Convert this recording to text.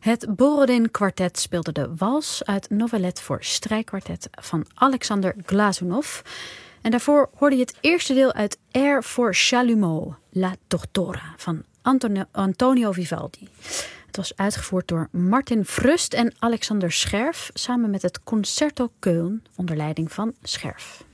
Het Borodin Kwartet speelde de wals uit Novelet voor strijkkwartet van Alexander Glazunov. En daarvoor hoorde je het eerste deel uit Air for Chalumeau, La Tortora van Antonio Vivaldi. Het was uitgevoerd door Martin Frust en Alexander Scherf samen met het Concerto Köln onder leiding van Scherf.